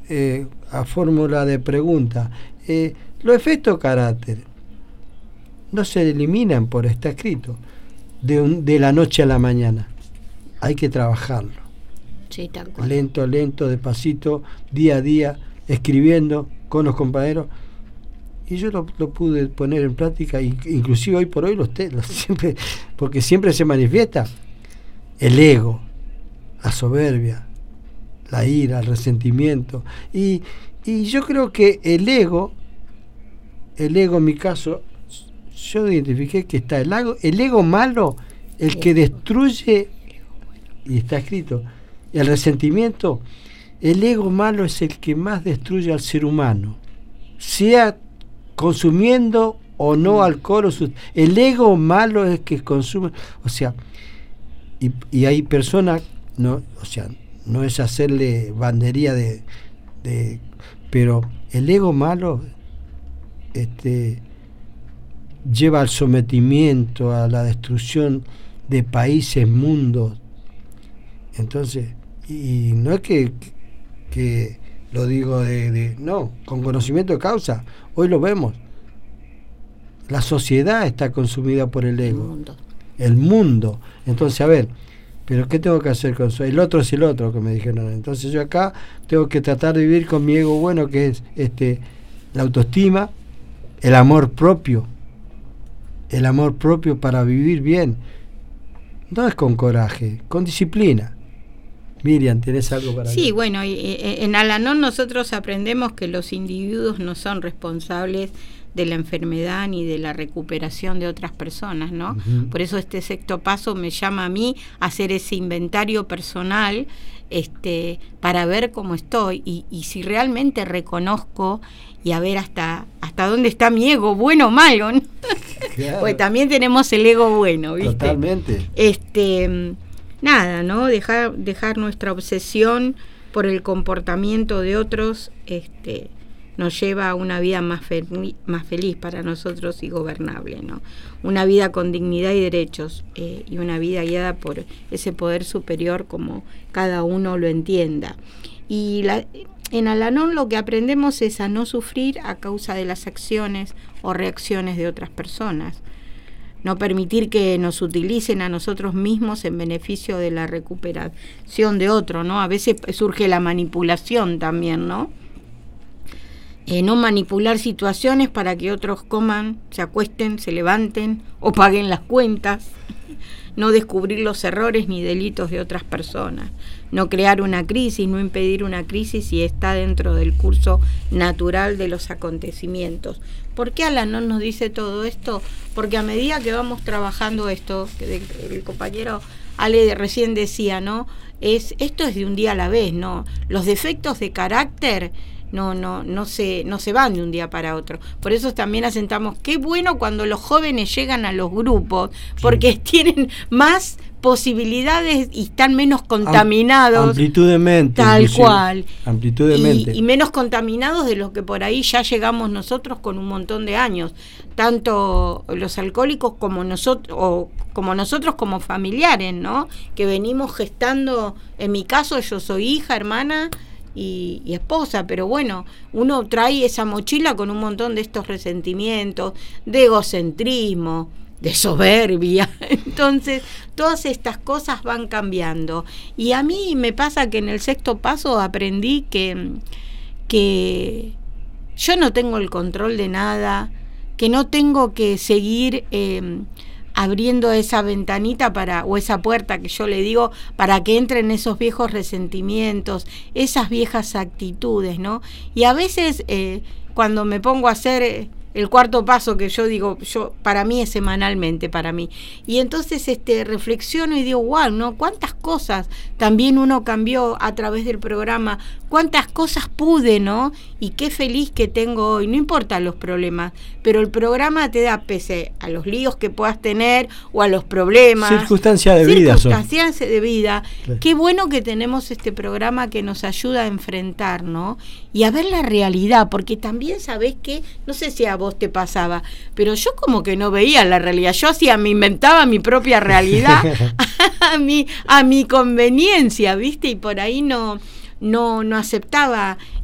a fórmula de pregunta, los efectos carácter no se eliminan por estar escrito de la noche a la mañana. Hay que trabajarlo. Sí, tal cual. Lento, despacito, día a día, escribiendo con los compañeros. Y yo lo pude poner en práctica, inclusive hoy por hoy siempre, porque siempre se manifiesta el ego, la soberbia, la ira, el resentimiento. Y yo creo que el ego en mi caso, yo identifiqué que está el ego malo, el que destruye, y está escrito, el resentimiento, el ego malo es el que más destruye al ser humano, sea consumiendo o no alcohol. El ego malo es que consume, o sea, y hay personas, no, o sea, no es hacerle bandería pero el ego malo lleva al sometimiento, a la destrucción de países, mundos. Entonces, y no es que lo digo no, con conocimiento de causa. Hoy lo vemos. La sociedad está consumida por el ego. El mundo. Entonces, a ver, pero ¿qué tengo que hacer con eso? El otro es el otro, que me dijeron. Entonces yo acá tengo que tratar de vivir con mi ego bueno, que es la autoestima, el amor propio para vivir bien. No es con coraje, con disciplina. Miriam, ¿tenés algo para decir? Sí, bueno, en Al-Anon nosotros aprendemos que los individuos no son responsables de la enfermedad ni de la recuperación de otras personas, ¿no? Uh-huh. Por eso este sexto paso me llama a mí a hacer ese inventario personal, para ver cómo estoy y si realmente reconozco, y a ver hasta dónde está mi ego, bueno o malo, ¿no? Claro. Pues también tenemos el ego bueno, ¿viste? Totalmente. Nada, ¿no? Dejar nuestra obsesión por el comportamiento de otros, nos lleva a una vida más feliz para nosotros y gobernable, ¿no? Una vida con dignidad y derechos, y una vida guiada por ese poder superior como cada uno lo entienda. Y en Al-Anon lo que aprendemos es a no sufrir a causa de las acciones o reacciones de otras personas. No permitir que nos utilicen a nosotros mismos en beneficio de la recuperación de otro, ¿no? A veces surge la manipulación también, ¿no? No manipular situaciones para que otros coman, se acuesten, se levanten o paguen las cuentas. No descubrir los errores ni delitos de otras personas. No crear una crisis, no impedir una crisis si está dentro del curso natural de los acontecimientos. ¿Por qué Al-Anon nos dice todo esto? Porque a medida que vamos trabajando esto, que el compañero Ale recién decía, ¿no? Esto es de un día a la vez, ¿no? Los defectos de carácter no se van de un día para otro. Por eso también asentamos, qué bueno cuando los jóvenes llegan a los grupos, porque sí, tienen más posibilidades y están menos contaminados. Amplitud de mente. Tal cual. Amplitud de mente. Y menos contaminados de los que por ahí ya llegamos nosotros con un montón de años. Tanto los alcohólicos como nosotros como familiares, ¿no? Que venimos gestando, en mi caso yo soy hija, hermana y esposa, pero bueno, uno trae esa mochila con un montón de estos resentimientos, de egocentrismo, de soberbia. Entonces todas estas cosas van cambiando, y a mí me pasa que en el sexto paso aprendí que yo no tengo el control de nada, que no tengo que seguir abriendo esa ventanita o esa puerta que yo le digo, para que entren esos viejos resentimientos, esas viejas actitudes, ¿no? Y a veces cuando me pongo a hacer el cuarto paso, que yo digo, para mí es semanalmente, para mí, y entonces reflexiono y digo, wow, ¿no? Cuántas cosas también uno cambió a través del programa, cuántas cosas pude, ¿no? Y qué feliz que tengo hoy, no importa los problemas, pero el programa te da, pese a los líos que puedas tener o a los problemas, circunstancias de vida, claro. Qué bueno que tenemos este programa que nos ayuda a enfrentar, ¿no? Y a ver la realidad, porque también sabés que, no sé si a vos te pasaba, pero yo como que no veía la realidad, yo me inventaba mi propia realidad a mi conveniencia, ¿viste? Y por ahí no aceptaba